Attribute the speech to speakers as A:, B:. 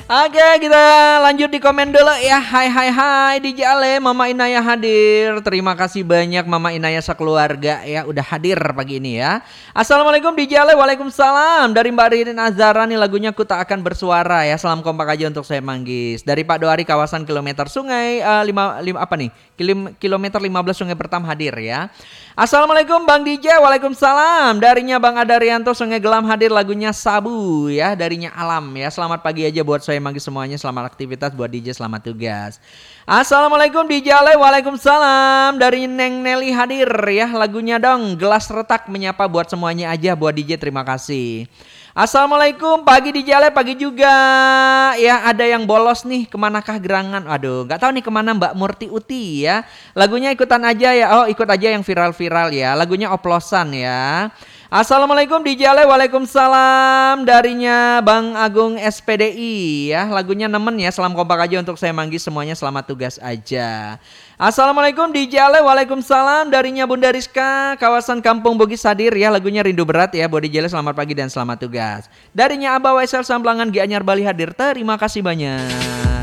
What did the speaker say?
A: Oke, kita lanjut di komen dulu ya. Hai DJ Ale, Mama Inaya hadir. Terima kasih banyak Mama Inaya sekeluarga ya udah hadir pagi ini ya. Assalamualaikum DJ Ale, waalaikumsalam. Dari Mbak Ririn Azhara nih lagunya Ku Tak Akan Bersuara ya. Salam kompak aja untuk saya Manggis. Dari Pak Doari kawasan kilometer Sungai apa nih? Kilometer 15 Sungai Bertam hadir ya. Assalamualaikum Bang DJ, waalaikumsalam. Darinya Bang Adarianto Sungai Gelam hadir lagunya Sabu ya. Darinya Alam ya. Selamat pagi aja buat saya Manggis semuanya. Selamat aktivitas buat DJ, selamat tugas. Assalamualaikum DJ Ale, waalaikumsalam. Dari Neng Nelly hadir ya. Lagunya dong Gelas Retak menyapa buat semuanya aja buat DJ, terima kasih. Assalamualaikum pagi DJ Ale, pagi juga. Ya ada yang bolos nih, kemanakah gerangan? Aduh gak tahu nih kemana Mbak Murti Uti ya. Lagunya ikutan aja ya, oh ikut aja yang viral-viral ya. Lagunya oplosan ya. Assalamualaikum DJ Ale, waalaikumsalam. Darinya Bang Agung SPDI ya. Lagunya nemen ya, salam kompak aja untuk saya Manggis semuanya, selamat tugas aja. Assalamualaikum DJ Ale, waalaikumsalam. Darinya Bunda Rizka kawasan Kampung Bugis hadir ya. Lagunya Rindu Berat ya. Buat DJ Ale selamat pagi dan selamat tugas. Darinya Abah Waisel Samplangan Gianyar Bali hadir, terima kasih banyak.